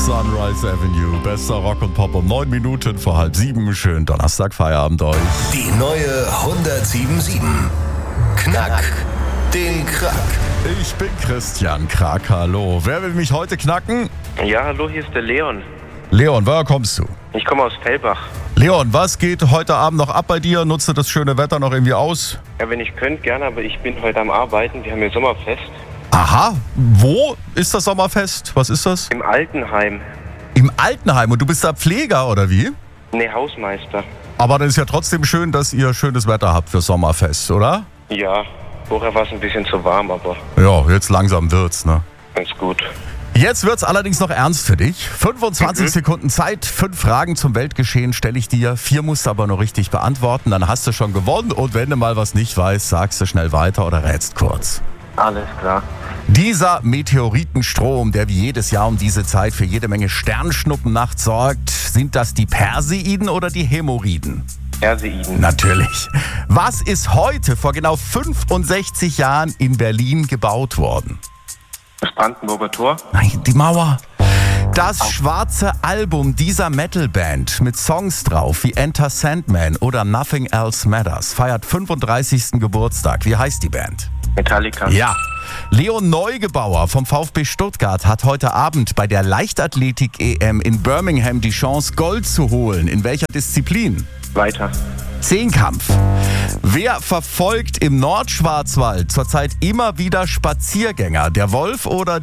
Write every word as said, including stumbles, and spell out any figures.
Sunrise Avenue, bester Rock und Pop um neun Minuten vor halb sieben. Schönen Donnerstag, Feierabend euch. Die neue hundertsieben Komma sieben. Knack den Krack. Ich bin Christian Krack, hallo. Wer will mich heute knacken? Ja, hallo, hier ist der Leon. Leon, woher kommst du? Ich komme aus Fellbach. Leon, was geht heute Abend noch ab bei dir? Nutzt du das schöne Wetter noch irgendwie aus? Ja, wenn ich könnte, gerne, aber ich bin heute am Arbeiten. Wir haben hier Sommerfest. Aha, wo ist das Sommerfest? Was ist das? Im Altenheim. Im Altenheim, und du bist da Pfleger oder wie? Ne, Hausmeister. Aber dann ist ja trotzdem schön, dass ihr schönes Wetter habt für Sommerfest, oder? Ja, vorher war es ein bisschen zu warm, aber Ja, jetzt langsam wird's, ne? ganz gut. Jetzt wird's allerdings noch ernst für dich. fünfundzwanzig Mhm. Sekunden Zeit, fünf Fragen zum Weltgeschehen stelle ich dir. Vier musst du aber noch richtig beantworten, dann hast du schon gewonnen. Und wenn du mal was nicht weißt, sagst du schnell weiter oder rätst kurz. Alles klar. Dieser Meteoritenstrom, der wie jedes Jahr um diese Zeit für jede Menge Sternschnuppennacht sorgt, sind das die Perseiden oder die Hämorrhoiden? Perseiden. Natürlich. Was ist heute vor genau fünfundsechzig Jahren in Berlin gebaut worden? Das Brandenburger Tor. Nein, die Mauer. Das schwarze Album dieser Metalband mit Songs drauf wie Enter Sandman oder Nothing Else Matters feiert fünfunddreißigsten Geburtstag. Wie heißt die Band? Metallica. Ja. Leon Neugebauer vom VfB Stuttgart hat heute Abend bei der Leichtathletik-E M in Birmingham die Chance, Gold zu holen. In welcher Disziplin? Weiter. Zehnkampf. Wer verfolgt im Nordschwarzwald zurzeit immer wieder Spaziergänger? Der Wolf oder